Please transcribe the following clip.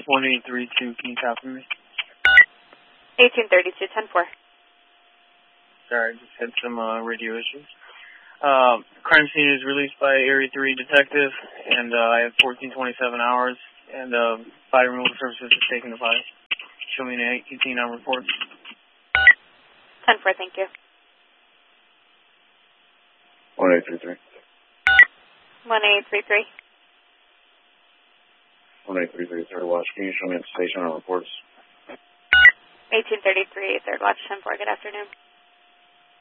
1832, can you copy me? 1832, 10-4. Sorry, just had some radio issues. Crime scene is released by Area 3 detective, and I have 1427 hours, and body removal services is taking the body. Show me an 18-hour report. 10-4, thank you. 1833. 1833. 1833, third watch. Can you show me the station on reports? 1833, third watch, 10-4. Good afternoon.